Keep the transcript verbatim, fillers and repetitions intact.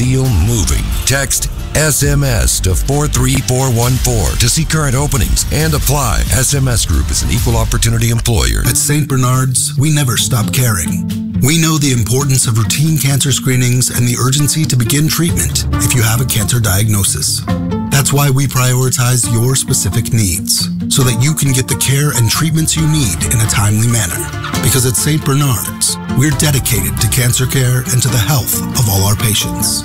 feel moving. Text S M S to four three four one four to see current openings and apply. S M S Group is an equal opportunity employer. At Saint Bernard's, we never stop caring. We know the importance of routine cancer screenings and the urgency to begin treatment if you have a cancer diagnosis. That's why we prioritize your specific needs, so that you can get the care and treatments you need in a timely manner. Because at Saint Bernard's, we're dedicated to cancer care and to the health of all our patients.